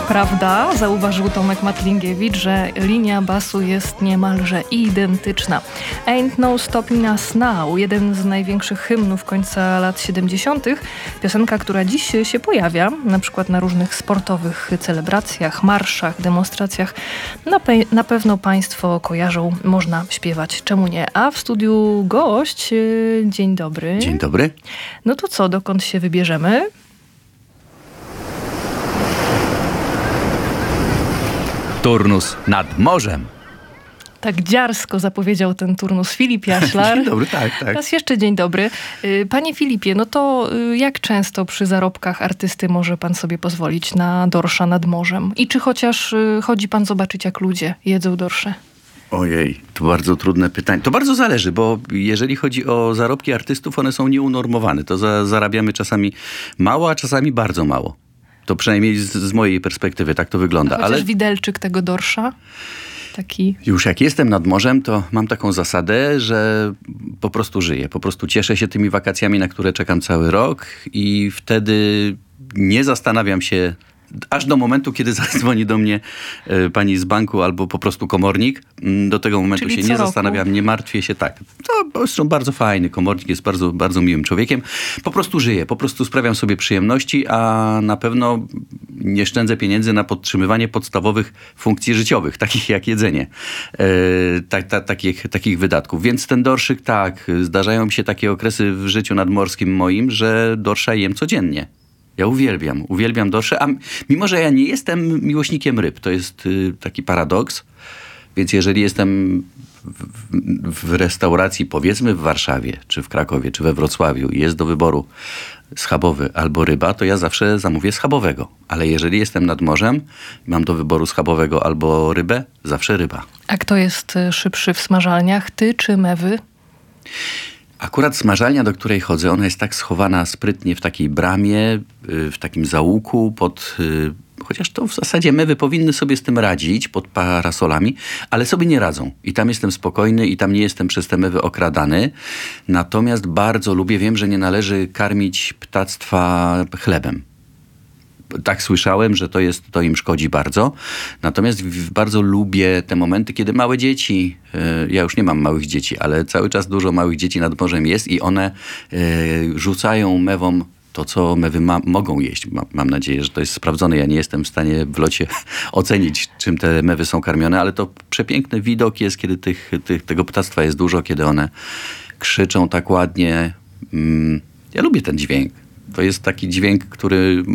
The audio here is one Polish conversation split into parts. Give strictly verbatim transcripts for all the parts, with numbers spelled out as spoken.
Prawda? Zauważył Tomek Matlingiewicz, że linia basu jest niemalże identyczna. Ain't No Stopping Us Now, jeden z największych hymnów końca lat siedemdziesiątych. Piosenka, która dziś się pojawia, na przykład na różnych sportowych celebracjach, marszach, demonstracjach. Na, pe- na pewno Państwo kojarzą, można śpiewać, czemu nie? A w studiu gość, yy, dzień dobry. Dzień dobry. No to co, dokąd się wybierzemy? Turnus nad morzem. Tak dziarsko zapowiedział ten turnus Filip Jaślar. Dzień dobry, tak, tak. Raz jeszcze dzień dobry. Panie Filipie, no to jak często przy zarobkach artysty może pan sobie pozwolić na dorsza nad morzem? I czy chociaż chodzi pan zobaczyć, jak ludzie jedzą dorsze? Ojej, to bardzo trudne pytanie. To bardzo zależy, bo jeżeli chodzi o zarobki artystów, one są nieunormowane. To za, zarabiamy czasami mało, a czasami bardzo mało. To przynajmniej z, z mojej perspektywy tak to wygląda. A chociaż ale widelczyk tego dorsza? Taki... Już jak jestem nad morzem, to mam taką zasadę, że po prostu żyję. Po prostu cieszę się tymi wakacjami, na które czekam cały rok i wtedy nie zastanawiam się aż do momentu, kiedy zadzwoni do mnie e, pani z banku albo po prostu komornik. Do tego momentu Czyli się co nie roku? zastanawiam, nie martwię się. Tak, to zresztą bardzo fajny komornik, jest bardzo, bardzo miłym człowiekiem. Po prostu żyję, po prostu sprawiam sobie przyjemności, a na pewno nie szczędzę pieniędzy na podtrzymywanie podstawowych funkcji życiowych, takich jak jedzenie, e, tak, ta, takich, takich wydatków. Więc ten dorszyk, tak, zdarzają mi się takie okresy w życiu nadmorskim moim, że dorsza jem codziennie. Ja uwielbiam, uwielbiam dorsze, a mimo, że ja nie jestem miłośnikiem ryb, to jest y, taki paradoks, więc jeżeli jestem w, w, w restauracji, powiedzmy w Warszawie, czy w Krakowie, czy we Wrocławiu i jest do wyboru schabowy albo ryba, to ja zawsze zamówię schabowego. Ale jeżeli jestem nad morzem, mam do wyboru schabowego albo rybę, zawsze ryba. A kto jest szybszy w smażalniach, ty czy mewy? Akurat smażalnia, do której chodzę, ona jest tak schowana sprytnie w takiej bramie, w takim załuku, pod, chociaż to w zasadzie mewy powinny sobie z tym radzić, pod parasolami, ale sobie nie radzą. I tam jestem spokojny i tam nie jestem przez te mewy okradany. Natomiast bardzo lubię, wiem, że nie należy karmić ptactwa chlebem. Tak słyszałem, że to jest, to im szkodzi bardzo. Natomiast w, bardzo lubię te momenty, kiedy małe dzieci, yy, ja już nie mam małych dzieci, ale cały czas dużo małych dzieci nad morzem jest i one yy, rzucają mewom to, co mewy ma, mogą jeść. Ma, mam nadzieję, że to jest sprawdzone. Ja nie jestem w stanie w locie ocenić, czym te mewy są karmione, ale to przepiękny widok jest, kiedy tych, tych, tego ptactwa jest dużo, kiedy one krzyczą tak ładnie. Mm, ja lubię ten dźwięk. To jest taki dźwięk, który...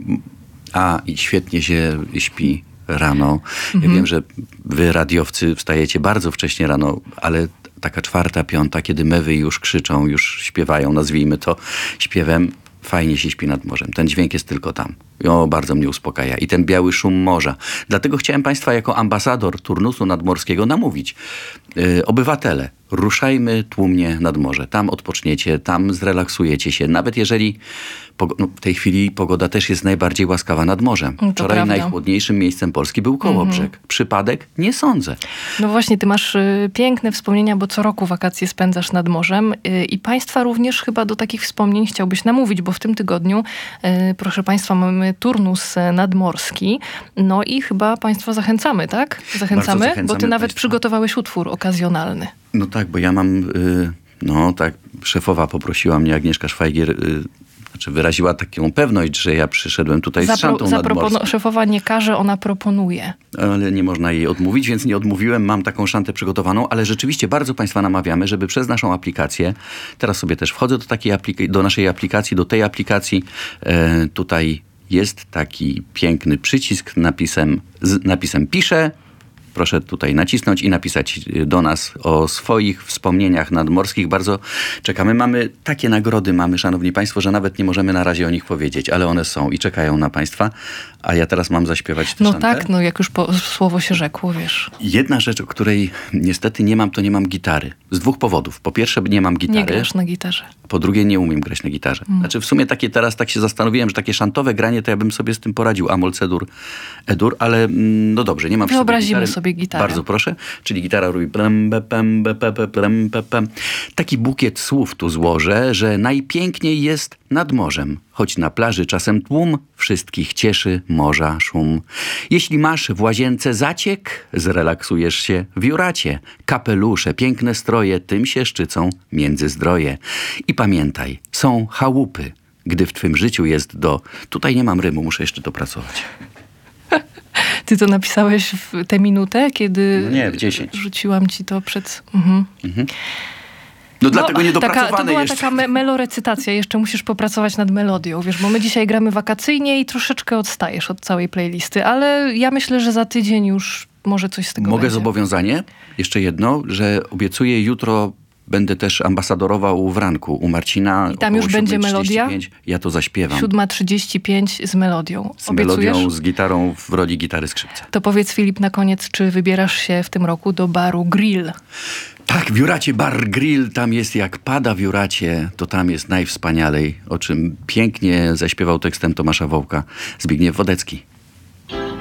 A, i świetnie się śpi rano. Mhm. Ja wiem, że wy radiowcy wstajecie bardzo wcześnie rano, ale taka czwarta, piąta, kiedy mewy już krzyczą, już śpiewają, nazwijmy to śpiewem, fajnie się śpi nad morzem. Ten dźwięk jest tylko tam. O, bardzo mnie uspokaja. I ten biały szum morza. Dlatego chciałem państwa jako ambasador turnusu nadmorskiego namówić. Yy, obywatele, ruszajmy tłumnie nad morze. Tam odpoczniecie, tam zrelaksujecie się. Nawet jeżeli pog- no, w tej chwili pogoda też jest najbardziej łaskawa nad morzem. To Wczoraj prawda. najchłodniejszym miejscem Polski był Kołobrzeg. Mhm. Przypadek? Nie sądzę. No właśnie, ty masz y, piękne wspomnienia, bo co roku wakacje spędzasz nad morzem y, i państwa również chyba do takich wspomnień chciałbyś namówić, bo w tym tygodniu, y, proszę państwa, mamy turnus nadmorski. No i chyba państwa zachęcamy, tak? Zachęcamy, zachęcamy bo ty nawet państwa. przygotowałeś utwór okazjonalny. No tak, bo ja mam, y, no tak, szefowa poprosiła mnie, Agnieszka Szwajgier, y, znaczy wyraziła taką pewność, że ja przyszedłem tutaj z Zapro- szantą zapropono- nadmorską. Szefowa nie każe, ona proponuje. Ale nie można jej odmówić, więc nie odmówiłem. Mam taką szantę przygotowaną, ale rzeczywiście bardzo państwa namawiamy, żeby przez naszą aplikację, teraz sobie też wchodzę do takiej aplika- do naszej aplikacji, do tej aplikacji, e, tutaj jest taki piękny przycisk napisem, z napisem piszę. Proszę tutaj nacisnąć i napisać do nas o swoich wspomnieniach nadmorskich. Bardzo czekamy. Mamy takie nagrody, mamy, szanowni państwo, że nawet nie możemy na razie o nich powiedzieć, ale one są i czekają na państwa. A ja teraz mam zaśpiewać tę No szantę. tak, no jak już po, słowo się rzekło, wiesz. Jedna rzecz, o której niestety nie mam, to nie mam gitary. Z dwóch powodów. Po pierwsze, nie mam gitary. Nie grasz na gitarze. Po drugie, nie umiem grać na gitarze. Mm. Znaczy w sumie takie teraz tak się zastanowiłem, że takie szantowe granie, to ja bym sobie z tym poradził. Amol, C-dur, E-dur, ale no dobrze, nie mam przy Wyobrazimy sobie sobie gitarę. Bardzo proszę. Czyli gitara robi plam, be, pam, be, pe, pe, plam, pe, pam. Taki bukiet słów tu złożę, że najpiękniej jest nad morzem. Choć na plaży czasem tłum, wszystkich cieszy morza szum. Jeśli masz w łazience zaciek, zrelaksujesz się w juracie. Kapelusze, piękne stroje, tym się szczycą międzyzdroje. I pamiętaj, są chałupy. Gdy w twym życiu jest do... Tutaj nie mam rymu, muszę jeszcze dopracować. Ty to napisałeś w tę minutę, kiedy... No nie, w dziesięć. Rzuciłam ci to przed... Mhm. Mhm. No, no dlatego nie dopracowane taka, To była jeszcze. taka me- melorecytacja. Jeszcze musisz popracować nad melodią, wiesz, bo my dzisiaj gramy wakacyjnie i troszeczkę odstajesz od całej playlisty, ale ja myślę, że za tydzień już może coś z tego Mogę będzie. zobowiązanie? Jeszcze jedno, że obiecuję jutro będę też ambasadorował w ranku u Marcina. I tam już będzie melodia? Ja to zaśpiewam. siódma trzydzieści pięć z melodią. Z Obiecujesz? melodią, z gitarą w roli gitary skrzypca. To powiedz, Filip, na koniec, czy wybierasz się w tym roku do baru Grill? Tak, w Juracie Bar Grill, tam jest jak pada w Juracie, to tam jest najwspanialej, o czym pięknie zaśpiewał tekstem Tomasza Wołka Zbigniew Wodecki.